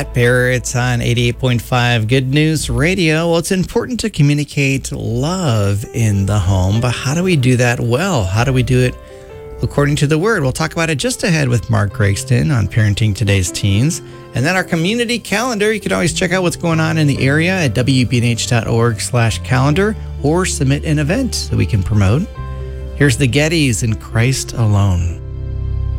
Parrots on 88.5 Good News Radio. Well, it's important to communicate love in the home, but how do we do that well? How do we do it according to the Word? We'll talk about it just ahead with Mark Gregston on Parenting Today's Teens. And then our community calendar. You can always check out what's going on in the area at wbnh.org/calendar or submit an event that we can promote. Here's the Gettys and Christ Alone.